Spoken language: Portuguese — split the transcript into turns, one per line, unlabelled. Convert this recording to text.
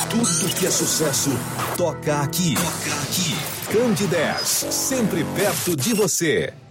Tudo que é sucesso, toca aqui. Toca aqui. Candidez, sempre perto de você.